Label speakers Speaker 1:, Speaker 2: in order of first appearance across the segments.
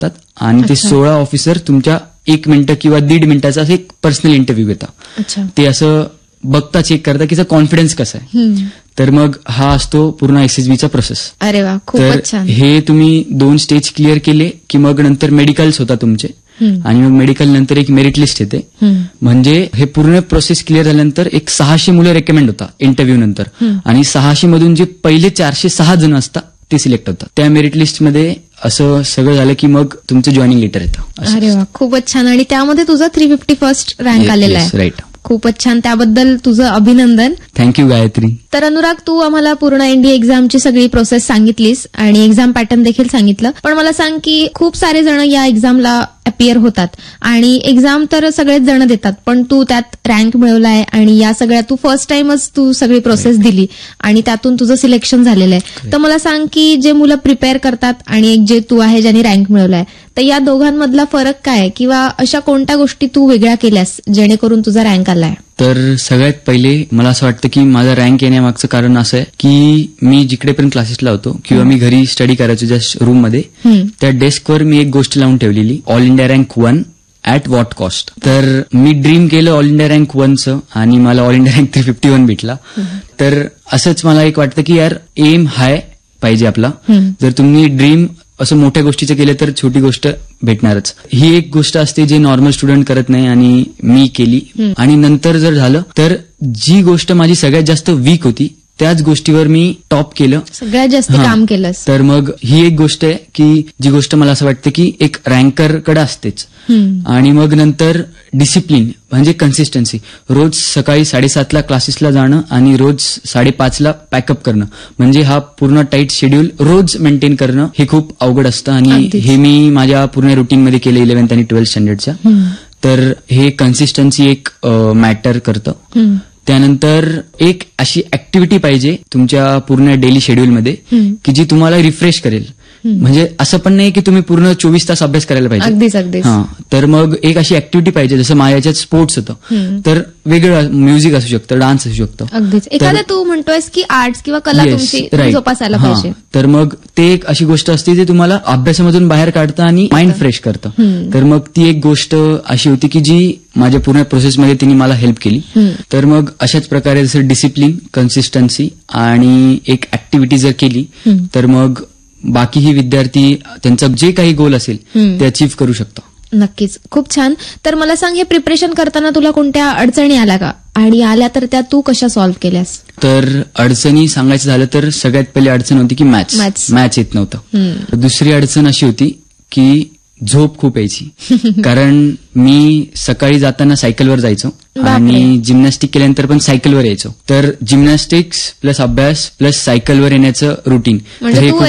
Speaker 1: आणि ते 16 ऑफिसर तुमच्या 1 मिनिटं किंवा 1.5 मिनिटाचा असं एक पर्सनल इंटरव्ह्यू घेतात. ते असं बघता चेक करता की कॉन्फिडन्स कसा आहे. तर मग हा असतो पूर्ण एसएसबीचा प्रोसेस.
Speaker 2: अरे वा,
Speaker 1: तर
Speaker 2: खूपच छान.
Speaker 1: हे तुम्ही 2 स्टेज क्लिअर केले की मग नंतर मेडिकल्स होता तुमचे आणि मग मेडिकल नंतर एक मेरिट लिस्ट येते. म्हणजे हे पूर्ण प्रोसेस क्लिअर झाल्यानंतर एक 600 मुलं रेकमेंड होता इंटरव्ह्यू नंतर आणि 600 मधून जे पहिले 406 जण असतात ते सिलेक्ट होतात. त्या मेरिट लिस्टमध्ये असं सगळं झालं की मग तुमचं जॉईनिंग लेटर येतं.
Speaker 2: अरे वा, खूपच छान. आणि त्यामध्ये तुझा 351st रँक आलेला आहे.
Speaker 1: राईट.
Speaker 2: खूपच छान. त्याबद्दल तुझं अभिनंदन.
Speaker 1: थँक्यू गायत्री.
Speaker 2: तर अनुराग, तू आम्हाला पूर्ण एनडीए एक्झामची सगळी प्रोसेस सांगितलीस आणि एक्झाम पॅटर्न देखील सांगितलं. पण मला सांग की खूप सारे जण या एक्झामला अपियर होतात आणि एक्झाम तर सगळेच जण देतात, पण तू त्यात रँक मिळवलाय आणि या सगळ्या तू फर्स्ट टाइमच तू सगळी प्रोसेस दिली आणि त्यातून तुझं सिलेक्शन झालेलं आहे. तर मला सांग की जे मुलं प्रिपेअर करतात आणि एक जे तू आहे ज्यांनी रँक मिळवलाय, तर या दोघांमधला फरक काय आहे किंवा अशा कोणत्या गोष्टी तू वेगळ्या केल्यास जेणेकरून तुझा रँक आलाय?
Speaker 1: तर सगळ्यात पहिले मला असं वाटतं की माझा रँक येण्यामागचं कारण असं आहे की मी जिकडे पण क्लासेसला होतो किंवा मी घरी स्टडी करायचो ज्या रूममध्ये, त्या डेस्कवर मी एक गोष्ट लावून ठेवलेली, all India rank 1 at what cost. तर मी ड्रीम केलं ऑल इंडिया रँक 1चं आणि मला ऑल इंडिया रँक 351 भेटला. तर असंच मला एक वाटतं की यार एम हाय पाहिजे आपला. जर तुम्ही ड्रीम असं मोठ्या गोष्टीचं केलं तर छोटी गोष्ट भेटणारच. ही एक गोष्ट असते जे नॉर्मल स्टुडंट करत नाही आणि मी केली. आणि नंतर जर झालं तर जी गोष्ट माझी सगळ्यात जास्त वीक होती त्याच गोष्टीवर मी टॉप केलं,
Speaker 2: सगळ्यात जास्त काम केलंस.
Speaker 1: तर मग ही एक गोष्ट आहे की जी गोष्ट मला असं वाटतं की एक रँकरकडे असतेच. आणि मग नंतर डिसिप्लिन म्हणजे कन्सिस्टन्सी. रोज सकाळी 7:30ला क्लासेसला जाणं आणि रोज 5:30ला पॅकअप करणं, म्हणजे हा पूर्ण टाईट शेड्यूल रोज मेंटेन करणं हे खूप अवघड असतं आणि हे मी माझ्या पूर्ण रुटीनमध्ये केलं 11th आणि 12th स्टँडर्डच्या. तर हे कन्सिस्टन्सी एक मॅटर करतं. त्यानंतर एक अशी ऍक्टिव्हिटी पाहिजे तुमच्या पूर्ण डेली शेड्यूलमध्ये की जी तुम्हाला रिफ्रेश करेल. म्हणजे असं पण नाही की तुम्ही पूर्ण 24 तास अभ्यास करायला पाहिजे.
Speaker 2: अगदीच अगदीच.
Speaker 1: तर मग एक अशी ऍक्टिव्हिटी पाहिजे, जसं माझ्या याच्यात स्पोर्ट्स होतं तर वेगळं म्युझिक असू शकतं, डान्स असू शकतं.
Speaker 2: अगदीच. एखादं तू म्हणतोयस की आर्ट्स किंवा कला तुमची जोपासायला पाहिजे.
Speaker 1: तर मग ते एक अशी गोष्ट असते जी तुम्हाला अभ्यासामधून बाहेर काढतं आणि माइंड फ्रेश करतं. तर मग ती एक गोष्ट अशी होती की जी माझ्या पूर्ण प्रोसेसमध्ये तिने मला हेल्प केली. तर मग अशाच प्रकारे जसं डिसिप्लिन, कन्सिस्टन्सी आणि एक ऍक्टिव्हिटी जर केली तर मग बाकीही विद्यार्थी त्यांचा जे काही गोल असेल ते अचीव्ह करू शकतो.
Speaker 2: नक्कीच. खूप छान. तर मला सांग, हे प्रिपरेशन करताना तुला कोणत्या अडचणी आल्या का, आणि आल्या तर त्या तू कशा सॉल्व्ह केल्यास?
Speaker 1: तर अडचणी सांगायचं झालं तर सगळ्यात पहिली अडचण होती की मॅथ्स येत नव्हतं. दुसरी अडचण अशी होती की झोप खूप यायची, कारण मी सकाळी जाताना सायकलवर जायचो आणि जिम्नॅस्टिक केल्यानंतर पण सायकलवर यायचो. तर जिम्नॅस्टिक्स प्लस अभ्यास प्लस सायकलवर येण्याचं रुटीन, हे खूप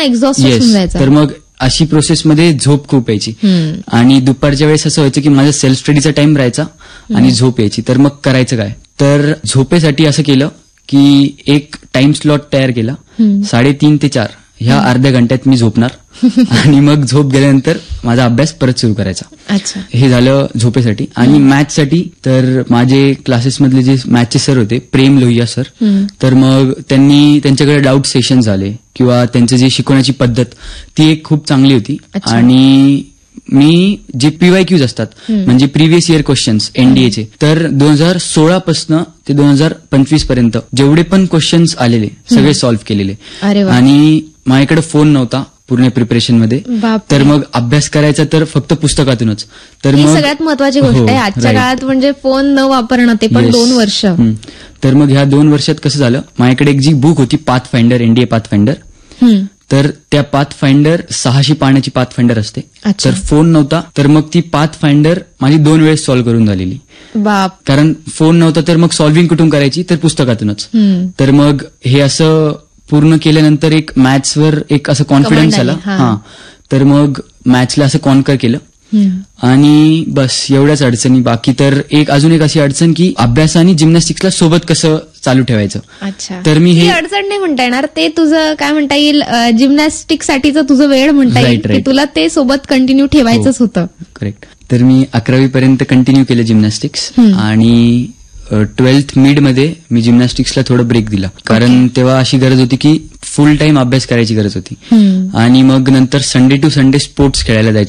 Speaker 1: असं. तर मग अशी प्रोसेसमध्ये झोप खूप यायची आणि दुपारच्या वेळेस असं व्हायचं की माझा सेल्फ स्टडीचा टाइम राहायचा आणि झोप यायची. तर मग करायचं काय? तर झोपेसाठी असं केलं की एक टाइम स्लॉट तयार केला, 3:30 ते 4 ह्या अर्ध्या घंट्यात मी झोपणार आणि मग झोप गेल्यानंतर माझा अभ्यास परत सुरू करायचा. हे झालं झोपेसाठी. आणि मॅथ्ससाठी तर माझे क्लासेसमधले जे मॅथ्सचे सर होते, प्रेम लोहिया सर, तर मग त्यांच्याकडे डाऊट सेशन झाले किंवा त्यांचं जे शिकवण्याची पद्धत ती एक खूप चांगली होती. आणि मी जे पीवायक्यूज असतात म्हणजे प्रिव्हियस इयर क्वेश्चन्स एनडीएचे, तर 2016 पासून ते 2025 पर्यंत जेवढे पण क्वेश्चन्स आलेले सगळे सॉल्व्ह केलेले. आणि माझ्याकडे फोन नव्हता पूर्ण प्रिपरेशनमध्ये, तर मग अभ्यास करायचा तर फक्त पुस्तकातूनच. तर मग
Speaker 2: सगळ्यात महत्वाची गोष्ट आहे आजच्या काळात, म्हणजे फोन न वापरणं, ते पण 2 वर्ष.
Speaker 1: तर मग ह्या 2 वर्षात कसं झालं, माझ्याकडे एक जी बुक होती path finder, NDA path finder, तर त्या पाथ फाइंडर 600 पानाची पाथ फाइंडर असते. तर फोन नव्हता तर मग ती पाथ फाइंडर माझी 2 वेळेस सॉल्व्ह करून झालेली. कारण फोन नव्हता तर मग सॉल्व्हिंग कुठून करायची, तर पुस्तकातूनच. तर मग हे असं पूर्ण केल्यानंतर एक मॅथ्सवर एक असं कॉन्फिडन्स आला. तर मग मॅथ्सला असं कॉन्कर केलं आणि बस एवढ्याच अडचणी. बाकी तर अजून एक अशी अडचण की अभ्यास आणि जिम्नॅस्टिक्सला सोबत कसं चालू ठेवायचं. तर मी हे
Speaker 2: अडचण नाही म्हणता येणार, ते तुझं काय म्हणता येईल, जिम्नॅस्टिक्ससाठीचं तुझं वेळ म्हणता येईल, तुला ते सोबत कंटिन्यू ठेवायचंच होतं.
Speaker 1: करेक्ट. तर मी 11वी पर्यंत कंटिन्यू केलं जिम्नॅस्टिक्स आणि 12th मिडमध्ये मी जिम्नॅस्टिक्सला थोडं ब्रेक दिला, कारण तेव्हा अशी गरज होती की फुल टाइम अभ्यास करायची गरज होती. आणि मग नंतर संडे टू संडे स्पोर्ट्स खेळायला जायचो